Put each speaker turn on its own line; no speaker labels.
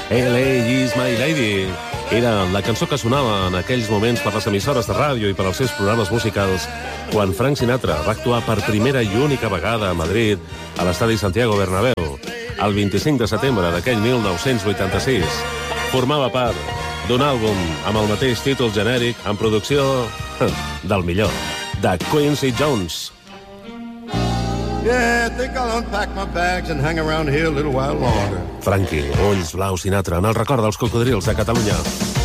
LA is my lady. Era la cançó que sonava en aquells moments per les emissores de ràdio i per als seus programes musicals quan Frank Sinatra va actuar per primera i única vegada a Madrid, a l'estadi Santiago Bernabéu, el 25 de setembre d'aquell 1986. Formava part d'un àlbum amb el mateix títol genèric en producció del millor, de Quincy Jones.
Yeah, I think I'll unpack my bags and hang around here a little while longer.
Frankie, ulls blaus Sinatra, en el record dels cocodrils de Catalunya.